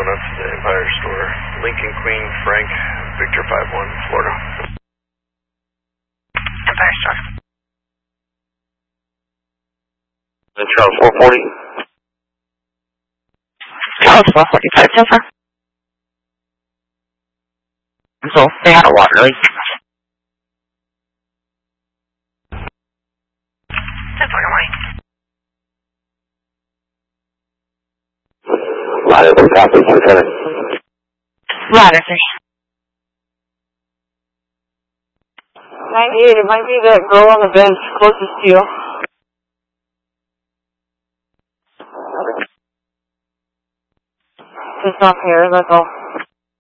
going up to the Empire Store. Lincoln Queen Frank, Victor 51, Florida. Empire Store. Charles 440. Charles 445 so far. So, stay out of water leak. That's what I want. Ladder 3, copy, 1-7. Ladder 3. 98, it might be that girl on the bench closest to you. Just off here, that's all.